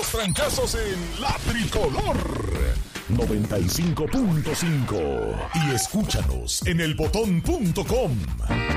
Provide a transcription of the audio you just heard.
los trancazos en La Tricolor 95.5 y escúchanos en elbotón.com.